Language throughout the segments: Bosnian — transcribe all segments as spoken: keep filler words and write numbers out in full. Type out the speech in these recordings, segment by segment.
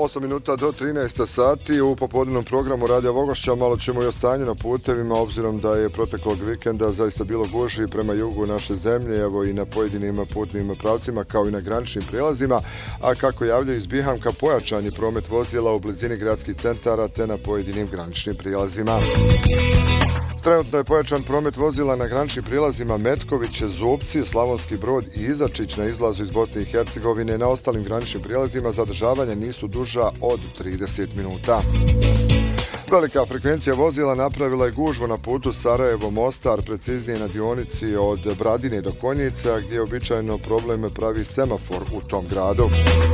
osam minuta do trinaest sati u popodnevnom programu Radija Vogošća. Malo ćemo i o stanju na putevima, obzirom da je proteklog vikenda zaista bilo gužvi prema jugu naše zemlje, evo i na pojedinim putnim pravcima kao i na graničnim prijelazima, a kako javljaju iz Bihamka, pojačan je promet vozila u blizini gradskih centara te na pojedinim graničnim prijelazima. Trenutno je pojačan promet vozila na graničnim prijelazima Metković, Zupci, Slavonski Brod i Izačić na izlazu iz Bosne i Hercegovine. Na ostalim graničnim prijelazima zadržavanja nisu duža od trideset minuta. Velika frekvencija vozila napravila je gužvu na putu Sarajevo-Mostar, preciznije na dionici od Bradine do Konjica, gdje običajno problem pravi semafor u tom gradu.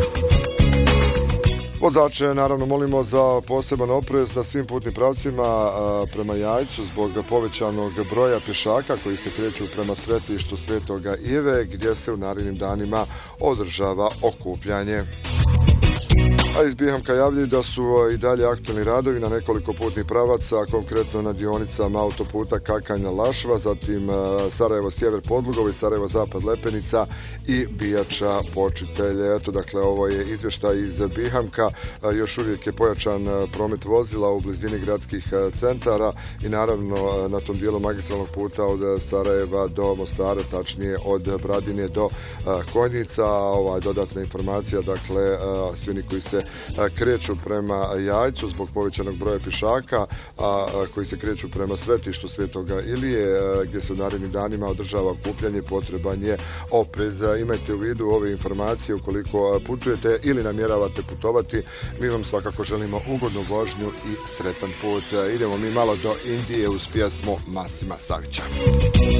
Vozače naravno molimo za poseban oprez na svim putnim pravcima prema Jajcu zbog povećanog broja pješaka koji se kreću prema svetištu Svetoga Ive, gdje se u narednim danima održava okupljanje. A iz Bihamka javljaju da su i dalje aktualni radovi na nekoliko putnih pravaca, konkretno na dionicama autoputa Kakanja-Lašva, zatim Sarajevo-Sjever Podlugovo i Sarajevo-Zapad Lepenica i Bijača-Počitelj. Eto, dakle, ovo je izvještaj iz Bihamka. Još uvijek je pojačan promet vozila u blizini gradskih centara i naravno na tom dijelu magistralnog puta od Sarajeva do Mostara, tačnije od Bradine do Konjica. Ova dodatna informacija, dakle, svi oni koji se kreću prema Jajcu zbog povećanog broja pješaka, a koji se kreću prema svetištu Svetoga Ilije, gdje se u narednim danima održava okupljanje, potreban je oprez. Imajte u vidu ove informacije ukoliko putujete ili namjeravate putovati. Mi vam svakako želimo ugodnu vožnju i sretan put. Idemo mi malo do Indije uz pjesmu Masima Savića.